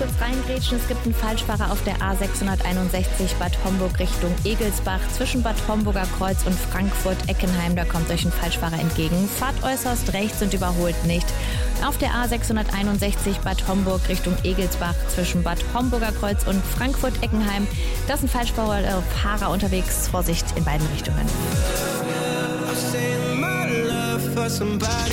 kurz reingrätschen. Es gibt einen Falschfahrer auf der A661 Bad Homburg Richtung Egelsbach. Zwischen Bad Homburger Kreuz und Frankfurt-Eckenheim, da kommt euch ein Falschfahrer entgegen. Fahrt äußerst rechts und überholt nicht. Auf der A661 Bad Homburg Richtung Egelsbach zwischen Bad Homburger Kreuz und Frankfurt-Eckenheim. Da ist ein Falschfahrer unterwegs. Vorsicht in beiden Richtungen. Somebody